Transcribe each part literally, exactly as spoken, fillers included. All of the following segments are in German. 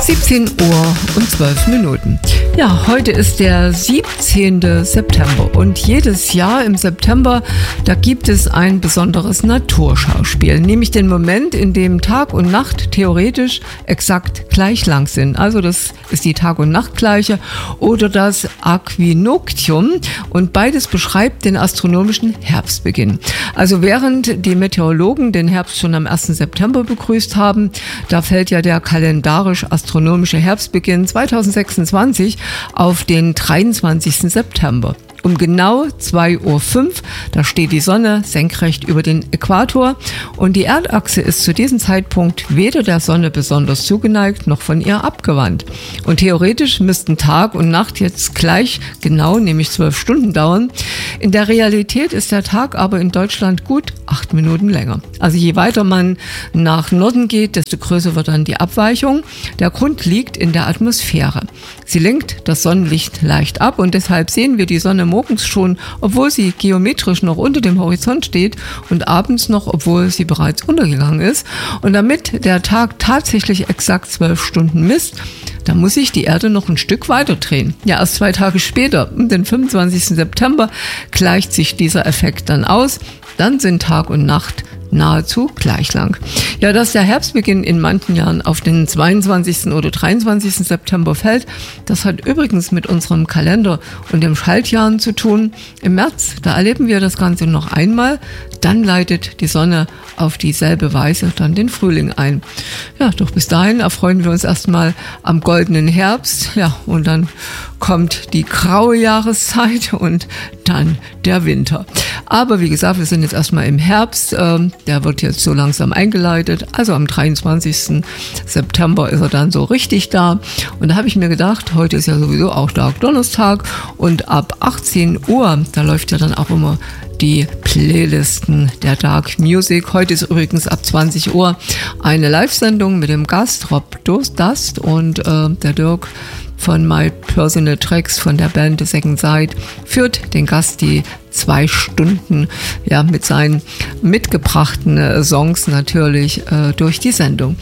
siebzehn Uhr und zwölf Minuten. Ja, heute ist der siebzehnten September und jedes Jahr im September, da gibt es ein besonderes Naturschauspiel, nämlich den Moment, in dem Tag und Nacht theoretisch exakt gleich lang sind. Also das ist die Tag- und Nachtgleiche oder das Äquinoktium und beides beschreibt den astronomischen Herbstbeginn. Also während die Meteorologen den Herbst schon am ersten September begrüßt haben, da fällt ja der kalendarisch-astronomische Herbstbeginn zweitausendsechsundzwanzig auf den dreiundzwanzigsten September. Um genau zwei Uhr fünf, da steht die Sonne senkrecht über den Äquator und die Erdachse ist zu diesem Zeitpunkt weder der Sonne besonders zugeneigt noch von ihr abgewandt. Und theoretisch müssten Tag und Nacht jetzt gleich genau, nämlich zwölf Stunden dauern. In der Realität ist der Tag aber in Deutschland gut acht Minuten länger. Also je weiter man nach Norden geht, desto größer wird dann die Abweichung. Der Grund liegt in der Atmosphäre. Sie lenkt das Sonnenlicht leicht ab und deshalb sehen wir die Sonne morgens schon, obwohl sie geometrisch noch unter dem Horizont steht und abends noch, obwohl sie bereits untergegangen ist. Und damit der Tag tatsächlich exakt zwölf Stunden misst, da muss sich die Erde noch ein Stück weiter drehen. Ja, erst zwei Tage später, den fünfundzwanzigsten September, gleicht sich dieser Effekt dann aus. Dann sind Tag und Nacht nahezu gleich lang. Ja, dass der Herbstbeginn in manchen Jahren auf den zweiundzwanzigsten oder dreiundzwanzigsten September fällt, das hat übrigens mit unserem Kalender und dem Schaltjahren zu tun. Im März, da erleben wir das Ganze noch einmal, dann leitet die Sonne auf dieselbe Weise dann den Frühling ein. Ja, doch bis dahin erfreuen wir uns erstmal am goldenen Herbst, ja, und dann kommt die graue Jahreszeit und dann der Winter. Aber wie gesagt, wir sind jetzt erstmal im Herbst, ähm, der wird jetzt so langsam eingeleitet, also am dreiundzwanzigsten September ist er dann so richtig da und da habe ich mir gedacht, heute ist ja sowieso auch Dark Donnerstag und ab achtzehn Uhr, da läuft ja dann auch immer die Playlisten der Dark Music. Heute ist übrigens ab zwanzig Uhr eine Live-Sendung mit dem Gast Rob Dust und äh, der Dirk von My Personal Tracks von der Band The Second Side führt den Gast die zwei Stunden ja mit seinen mitgebrachten äh, Songs natürlich äh, durch die Sendung.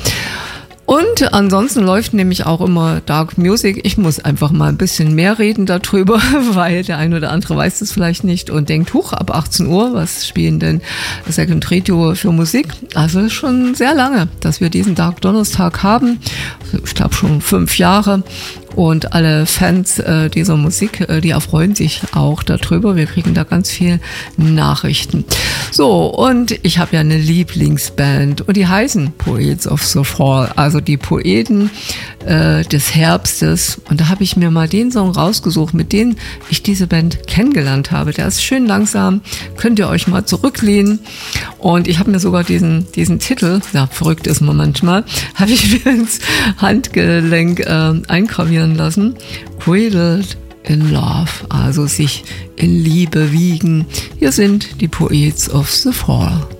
Und ansonsten läuft nämlich auch immer Dark Music. Ich muss einfach mal ein bisschen mehr reden darüber, weil der ein oder andere weiß das vielleicht nicht und denkt, huch, ab achtzehn Uhr, was spielen denn Second Trio für Musik? Also ist schon sehr lange, dass wir diesen Dark Donnerstag haben. Ich glaube schon fünf Jahre. Und alle Fans äh, dieser Musik, äh, die erfreuen sich auch darüber. Wir kriegen da ganz viel Nachrichten. So, und ich habe ja eine Lieblingsband und die heißen Poets of the Fall, also die Poeten äh, des Herbstes. Und da habe ich mir mal den Song rausgesucht, mit dem ich diese Band kennengelernt habe. Der ist schön langsam, könnt ihr euch mal zurücklehnen. Und ich habe mir sogar diesen, diesen Titel, ja, verrückt ist man manchmal, habe ich mir ins Handgelenk äh, eingravieren lassen. Cradled in Love, also sich in Liebe wiegen. Hier sind die Poets of the Fall.